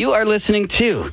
You are listening to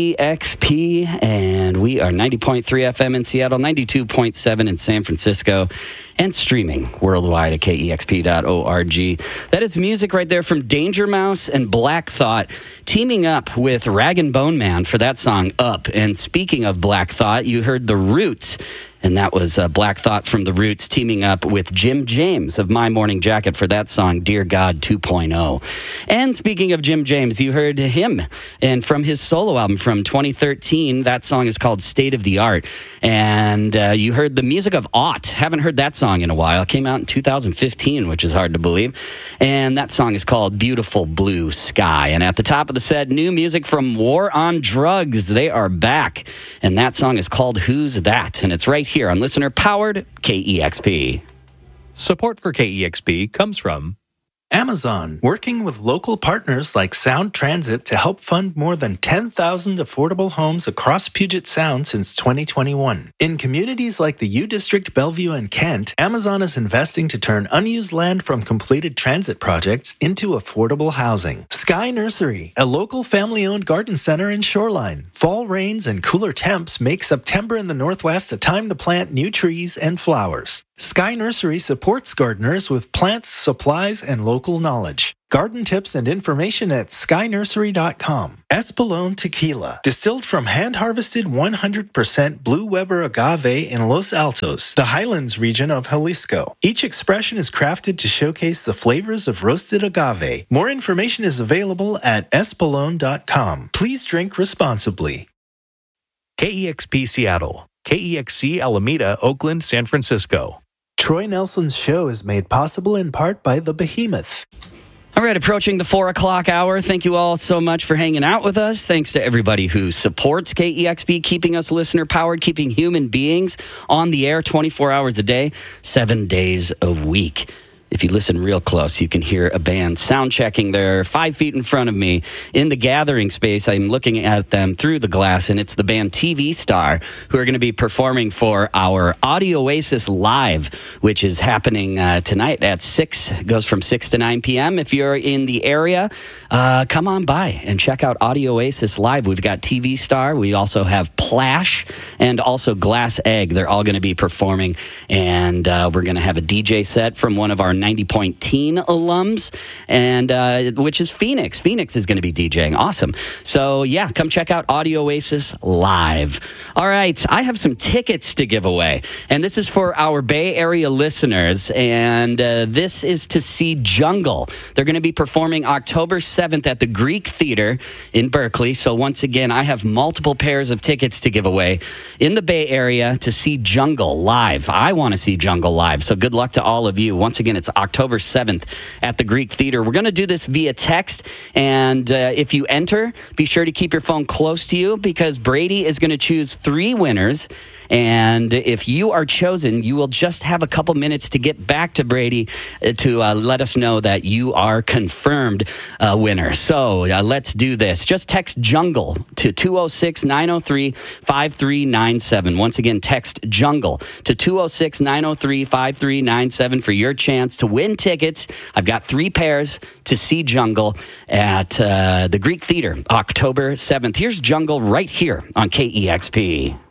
KEXP, and we are 90.3 FM in Seattle, 92.7 in San Francisco, and streaming worldwide at kexp.org. That is music right there from Danger Mouse and Black Thought, teaming up with Rag & Bone Man for that song, Up. And speaking of Black Thought, you heard The Roots, and that was Black Thought from The Roots teaming up with Jim James of My Morning Jacket for that song, Dear God 2.0. And speaking of Jim James, you heard him and from his solo album from 2013. That song is called State of the Art. And you heard the music of Ought. Haven't heard that song in a while. It came out in 2015, which is hard to believe. And that song is called Beautiful Blue Sky. And at the top of the set, new music from War on Drugs. They are back. And that song is called Who's That? And it's right here on listener-powered KEXP. Support for KEXP comes from Amazon, working with local partners like Sound Transit to help fund more than 10,000 affordable homes across Puget Sound since 2021. In communities like the U District, Bellevue, and Kent, Amazon is investing to turn unused land from completed transit projects into affordable housing. Sky Nursery, a local family-owned garden center in Shoreline. Fall rains and cooler temps make September in the Northwest a time to plant new trees and flowers. Sky Nursery supports gardeners with plants, supplies, and local knowledge. Garden tips and information at skynursery.com. Espolón Tequila, distilled from hand-harvested 100% Blue Weber agave in Los Altos, the Highlands region of Jalisco. Each expression is crafted to showcase the flavors of roasted agave. More information is available at espolón.com. Please drink responsibly. KEXP Seattle, KEXC Alameda, Oakland, San Francisco. Troy Nelson's show is made possible in part by The Behemoth. All right, approaching the 4 o'clock hour. Thank you all so much for hanging out with us. Thanks to everybody who supports KEXP, keeping us listener-powered, keeping human beings on the air 24 hours a day, 7 days a week. If you listen real close, you can hear a band sound checking there 5 feet in front of me in the gathering space. I'm looking at them through the glass, and it's the band TV Star, who are going to be performing for our Audio Oasis Live, which is happening tonight at 6. It goes from 6 to 9 p.m. If you're in the area, come on by and check out Audio Oasis Live. We've got TV Star. We also have Plash and also Glass Egg. They're all going to be performing, and we're going to have a DJ set from one of our 90 Teen alums, and which is Phoenix. Phoenix is going to be DJing. Awesome. So, yeah, come check out Audio Oasis Live. All right, I have some tickets to give away, and this is for our Bay Area listeners, and this is to see Jungle. They're going to be performing October 7th at the Greek Theater in Berkeley. So, once again, I have multiple pairs of tickets to give away in the Bay Area to see Jungle live. I want to see Jungle live, so good luck to all of you. Once again, it's October 7th at the Greek Theater. We're going to do this via text, and if you enter, be sure to keep your phone close to you because Brady is going to choose 3 winners, and if you are chosen, you will just have a couple minutes to get back to Brady to let us know that you are confirmed winner. So let's do this. Just text Jungle to 206-903-5397. Once again, text Jungle to 206-903-5397 for your chance to win tickets. I've got 3 pairs to see Jungle at the Greek Theater, October 7th. Here's Jungle right here on KEXP.